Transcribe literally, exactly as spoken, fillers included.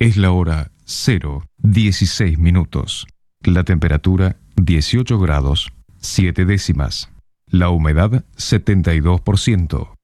Es la hora cero dieciséis minutos. La temperatura dieciocho grados siete décimas. La humedad setenta y dos por ciento.